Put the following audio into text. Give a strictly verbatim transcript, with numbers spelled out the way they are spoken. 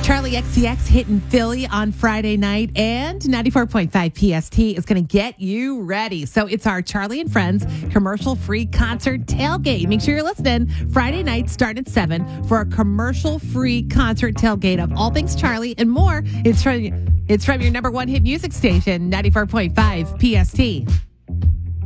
Charlie X C X hitting Philly on Friday night, and ninety-four point five P S T is going to get you ready. So it's our Charlie and Friends commercial-free concert tailgate. Make sure you're listening. Friday night, starting at seven for a commercial-free concert tailgate of all things Charlie and more. It's from, it's from your number one hit music station, ninety-four point five P S T.